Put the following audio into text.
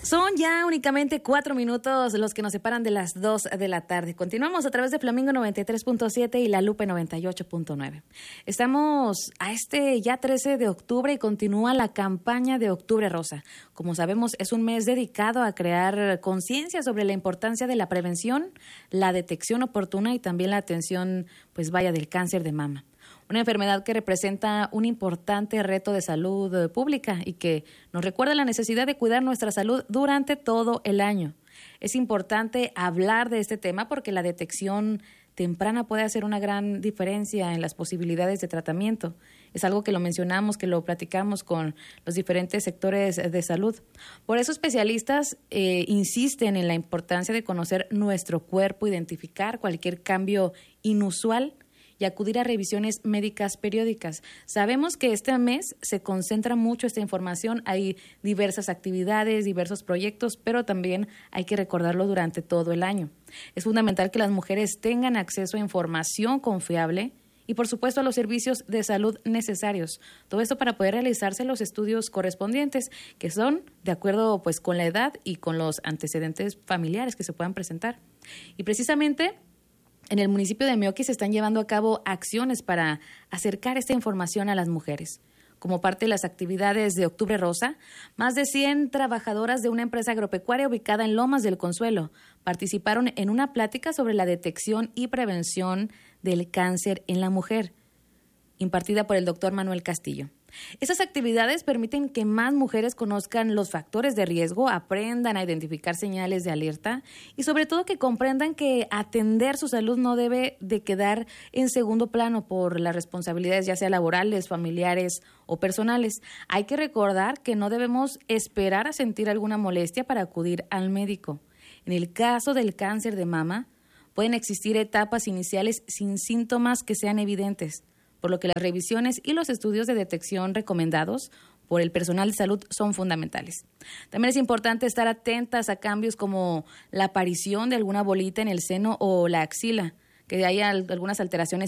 Son ya únicamente 4 minutos los que nos separan de las 2 de la tarde. Continuamos a través de Flamingo 93.7 y La Lupe 98.9. Estamos a ya 13 de octubre y continúa la campaña de Octubre Rosa. Como sabemos, es un mes dedicado a crear conciencia sobre la importancia de la prevención, la detección oportuna y también la atención, del cáncer de mama. Una enfermedad que representa un importante reto de salud pública y que nos recuerda la necesidad de cuidar nuestra salud durante todo el año. Es importante hablar de este tema porque la detección temprana puede hacer una gran diferencia en las posibilidades de tratamiento. Es algo que lo mencionamos, que lo platicamos con los diferentes sectores de salud. Por eso especialistas insisten en la importancia de conocer nuestro cuerpo, identificar cualquier cambio inusual y acudir a revisiones médicas periódicas. Sabemos que este mes se concentra mucho esta información, hay diversas actividades, diversos proyectos, pero también hay que recordarlo durante todo el año. Es fundamental que las mujeres tengan acceso a información confiable y, por supuesto, a los servicios de salud necesarios. Todo esto para poder realizarse los estudios correspondientes, que son de acuerdo con la edad y con los antecedentes familiares que se puedan presentar. Y precisamente en el municipio de Meoqui se están llevando a cabo acciones para acercar esta información a las mujeres. Como parte de las actividades de Octubre Rosa, más de 100 trabajadoras de una empresa agropecuaria ubicada en Lomas del Consuelo participaron en una plática sobre la detección y prevención del cáncer en la mujer, impartida por el doctor Manuel Castillo. Estas actividades permiten que más mujeres conozcan los factores de riesgo, aprendan a identificar señales de alerta y sobre todo que comprendan que atender su salud no debe de quedar en segundo plano por las responsabilidades ya sea laborales, familiares o personales. Hay que recordar que no debemos esperar a sentir alguna molestia para acudir al médico. En el caso del cáncer de mama, pueden existir etapas iniciales sin síntomas que sean evidentes, por lo que las revisiones y los estudios de detección recomendados por el personal de salud son fundamentales. También es importante estar atentas a cambios como la aparición de alguna bolita en el seno o la axila, que haya algunas alteraciones